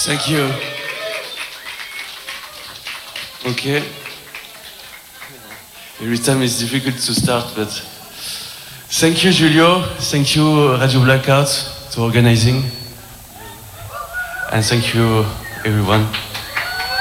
Thank you. Okay. Every time it's difficult to start, but thank you, Julio. Thank you, Radio Blackout, to organizing. And thank you, everyone.